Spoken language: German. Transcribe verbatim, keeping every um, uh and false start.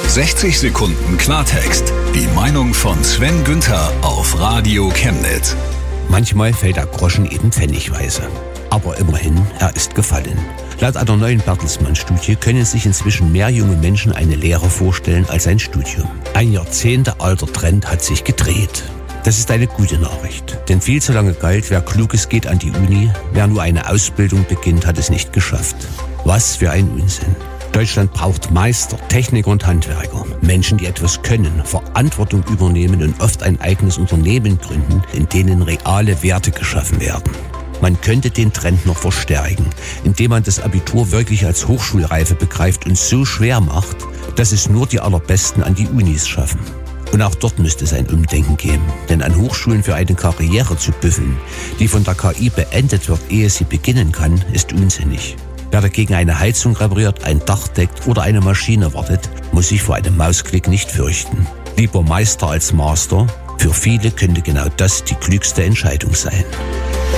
sechzig Sekunden Klartext. Die Meinung von Sven Günther auf Radio Chemnitz. Manchmal fällt der Groschen eben pfennigweise. Aber immerhin, er ist gefallen. Laut einer neuen Bertelsmann-Studie können sich inzwischen mehr junge Menschen eine Lehre vorstellen als ein Studium. Ein jahrzehntealter Trend hat sich gedreht. Das ist eine gute Nachricht, denn viel zu lange galt, wer Kluges geht an die Uni, wer nur eine Ausbildung beginnt, hat es nicht geschafft. Was für ein Unsinn. Deutschland braucht Meister, Techniker und Handwerker. Menschen, die etwas können, Verantwortung übernehmen und oft ein eigenes Unternehmen gründen, in denen reale Werte geschaffen werden. Man könnte den Trend noch verstärken, indem man das Abitur wirklich als Hochschulreife begreift und so schwer macht, dass es nur die Allerbesten an die Unis schaffen. Und auch dort müsste es ein Umdenken geben, denn an Hochschulen für eine Karriere zu büffeln, die von der K I beendet wird, ehe sie beginnen kann, ist unsinnig. Wer dagegen eine Heizung repariert, ein Dach deckt oder eine Maschine wartet, muss sich vor einem Mausklick nicht fürchten. Lieber Meister als Master, für viele könnte genau das die klügste Entscheidung sein.